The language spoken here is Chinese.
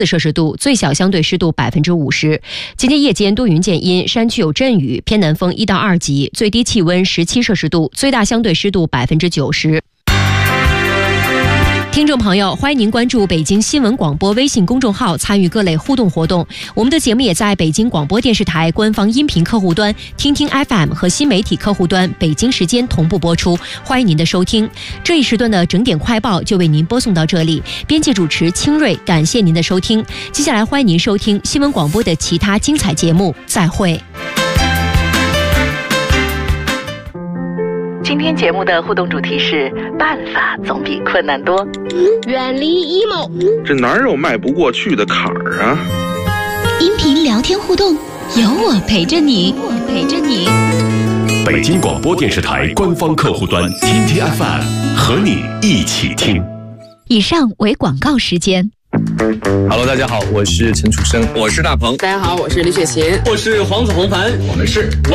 摄氏度，最小相对湿度50%。今天夜间多云见阴，山区有阵雨，偏南风1到2级，最低气温17摄氏度，最大相对湿度90%。听众朋友，欢迎您关注北京新闻广播微信公众号，参与各类互动活动。我们的节目也在北京广播电视台官方音频客户端、听听 FM 和新媒体客户端北京时间同步播出，欢迎您的收听。这一时段的整点快报就为您播送到这里，编辑主持清瑞，感谢您的收听。接下来欢迎您收听新闻广播的其他精彩节目，再会。 今天节目的互动主题是办法总比困难多， 远离 emo， 这哪有迈不过去的坎儿啊？ 音频聊天互动，有我陪着你， 北京广播电视台官方客户端听听 FM 和你一起听。 以上为广告时间。 Hello， 大家好，我是陈楚生， 我是大鹏， 大家好，我是李雪琴， 我是黄子弘凡， 我们是